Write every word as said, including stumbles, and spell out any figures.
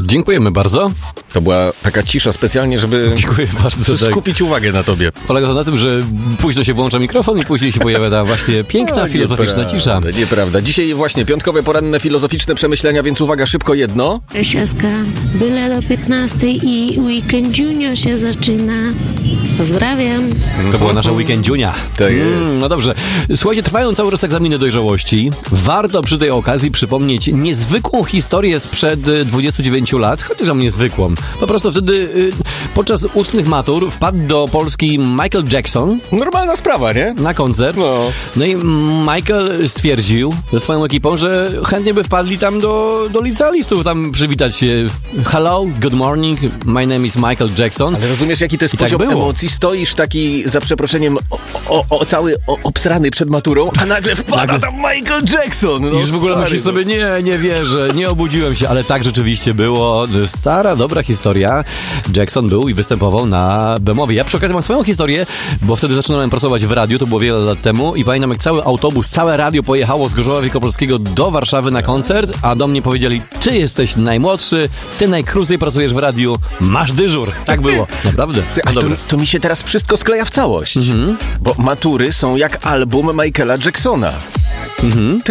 Dziękujemy bardzo. To była taka cisza specjalnie, żeby Dziękuję bardzo. skupić uwagę na tobie. Polega to na tym, że późno się włącza mikrofon i później się pojawia ta właśnie piękna, No, filozoficzna nieprawda, cisza. Nieprawda. Dzisiaj właśnie piątkowe, poranne, filozoficzne przemyślenia, więc uwaga, szybko jedno. Cześć Jaska, byle do piętnastej i weekendziunio się zaczyna. Pozdrawiam. To była nasza weekendziunia. To jest. Mm, no dobrze. Słuchajcie, trwają cały czas egzaminy dojrzałości. Warto przy tej okazji przypomnieć niezwykłą historię sprzed y, dwudziestu dziewięciu lat, chociaż tam niezwykłą. Po prostu wtedy y, podczas ustnych matur wpadł do Polski Michael Jackson Normalna sprawa, nie? na koncert. No. No i Michael stwierdził ze swoją ekipą, że chętnie by wpadli tam do, do licealistów, tam przywitać się. Hello, good morning, my name is Michael Jackson. Ale rozumiesz, jaki to jest I tak poziom było. emocji? Stoisz taki, za przeproszeniem, o, o, o, cały o, obsrany przed maturą, a nagle wpada Nagle- tam Michael Jackson. No, I już w ogóle stary, myślisz no. sobie, nie, nie wierzę, nie obudziłem się, ale tak rzeczywiście było. Stara, dobra historia. Jackson był i występował na Bemowie. Ja przy okazji mam swoją historię, bo wtedy zaczynałem pracować w radiu, to było wiele lat temu i pamiętam, jak cały autobus, całe radio pojechało z Gorzowa Wielkopolskiego do Warszawy na koncert, a do mnie powiedzieli, ty jesteś najmłodszy, ty najkrócej pracujesz w radiu, masz dyżur. Tak było, naprawdę. Ty, No ale to, dobra. to mi się teraz wszystko skleja w całość. Bo matury są jak album Michaela Jacksona.